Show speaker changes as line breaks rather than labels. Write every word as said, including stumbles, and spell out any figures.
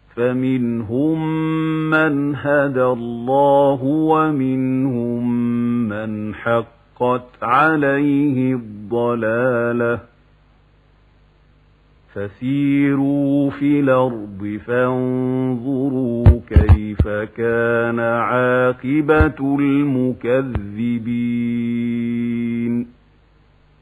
فمنهم من هدى الله ومنهم من حقت عليه الضلالة فسيروا في الأرض فانظروا كيف كان عاقبة المكذبين